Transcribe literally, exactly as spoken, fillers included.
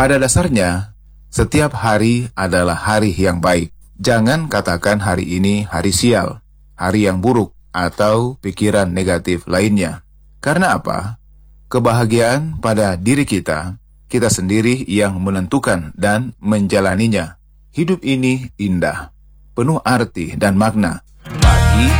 Pada dasarnya, setiap hari adalah hari yang baik. Jangan katakan hari ini hari sial, hari yang buruk, atau pikiran negatif lainnya. Karena apa? Kebahagiaan pada diri kita, kita sendiri yang menentukan dan menjalaninya. Hidup ini indah, penuh arti dan makna.